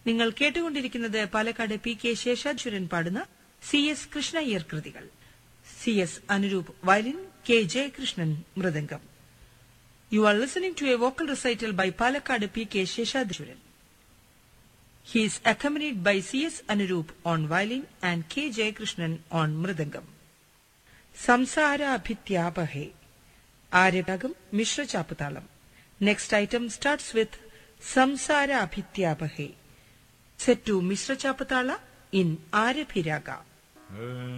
നിങ്ങൾ കേട്ടുകൊണ്ടിരിക്കുന്നത് Palakkad P K ശേഷാദ്വരൻ പാടുന്ന സി എസ് കൃഷ്ണയ്യർ കൃതികൾ. C S Anuroop violin, K Jayakrishnan mridangam. You are listening to a vocal recital by Palakkad P K Sheshadwaran. He is accompanied by C S Anurup on violin and K Jayakrishnan on mridangam. Samsara Abhityapahe. Aryagam Mishra Chaputalam. Next item starts with Samsara Abhityapahe, set to Mishra Chaputala in Aryabhiraga.